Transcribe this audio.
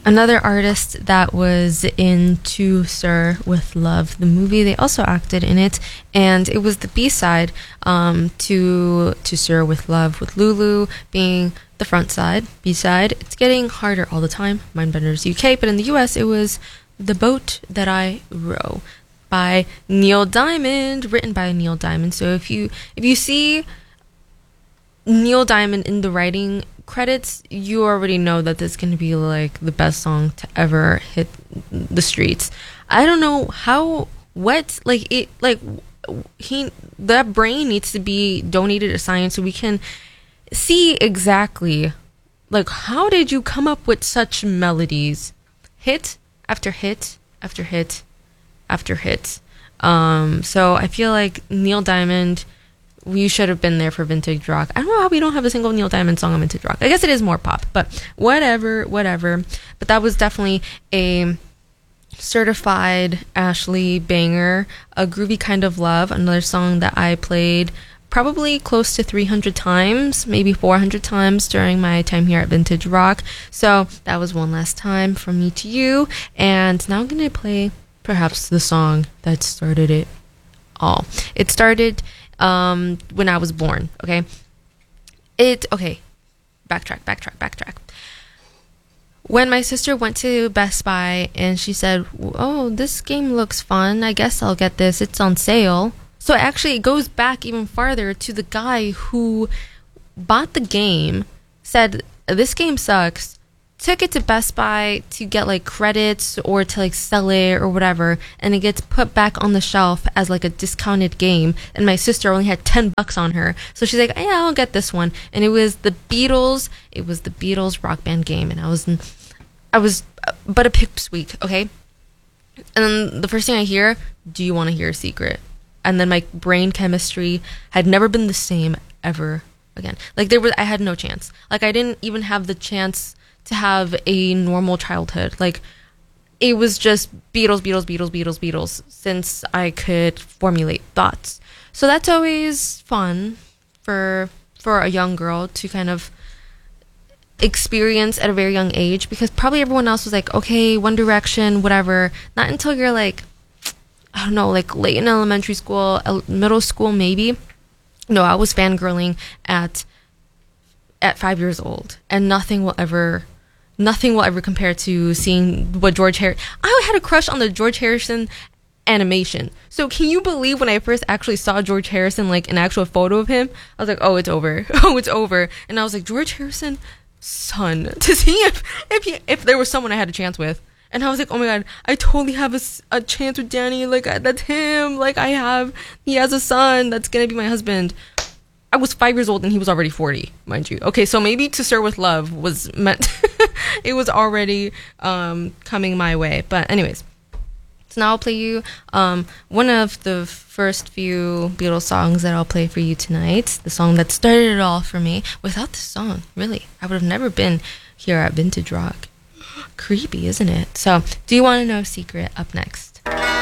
Another artist that was in To Sir with Love, the movie, they also acted in it, and it was the B-side to Sir with Love, with Lulu being the front side, B-side. It's getting harder all the time, Mindbenders UK, but in the US it was The Boat That I Row by Neil Diamond, written by Neil Diamond. So if you see Neil Diamond in the writing credits, you already know that this is going to be like the best song to ever hit the streets. I don't know that brain needs to be donated to science so we can see exactly like how did you come up with such melodies, hit after hit after hit after hit. So I feel like Neil Diamond, we should have been there for Vintage Rock. I don't know how we don't have a single Neil Diamond song on Vintage Rock. I guess it is more pop, but whatever. But that was definitely a certified Ashley banger. A Groovy Kind of Love, another song that I played probably close to 300 times, maybe 400 times during my time here at Vintage Rock. So that was one last time from me to you. And now I'm going to play perhaps the song that started it all. It started when I was born, okay? Backtrack. When my sister went to Best Buy and she said, oh, this game looks fun, I guess I'll get this, it's on sale. So actually it goes back even farther to the guy who bought the game, said, this game sucks, took it to Best Buy to get like credits or to like sell it or whatever, and it gets put back on the shelf as like a discounted game, and my sister only had $10 on her, so she's like, yeah, I'll get this one. And it was the Beatles Rock Band game, and I was but a pipsqueak, okay? And then the first thing I hear, do you want to hear a secret? And then my brain chemistry had never been the same ever again. Like I had no chance. Like I didn't even have the chance to have a normal childhood. Like it was just Beatles since I could formulate thoughts. So that's always fun for a young girl to kind of experience at a very young age, because probably everyone else was like, okay, One Direction, whatever. Not until you're like, I don't know, like late in elementary school, middle school maybe. No, I was fangirling at 5 years old, and nothing will ever compare to seeing what I had a crush on the George Harrison animation. So can you believe when I first actually saw George Harrison, like an actual photo of him, I was like, oh, it's over. It's over. And I was like, George Harrison, son, to see if there was someone I had a chance with. And I was like, oh my god, I totally have a chance with Danny. Like, that's him. Like, he has a son that's gonna be my husband. I was 5 years old and he was already 40, mind you. Okay, so maybe To Sir with Love was meant, it was already coming my way. But anyways, so now I'll play you one of the first few Beatles songs that I'll play for you tonight. The song that started it all for me. Without this song, really, I would have never been here at Vintage Rock. Creepy, isn't it? So, Do You Want to Know a Secret? Up next.